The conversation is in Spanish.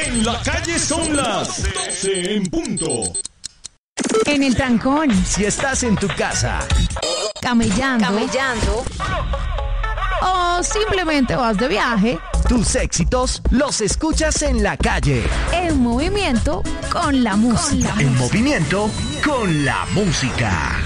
En la calle son las 12 en punto. En el trancón, Si estás en tu casa, camellando o simplemente vas de viaje, tus éxitos los escuchas en la calle. en movimiento con la música. En movimiento con la música.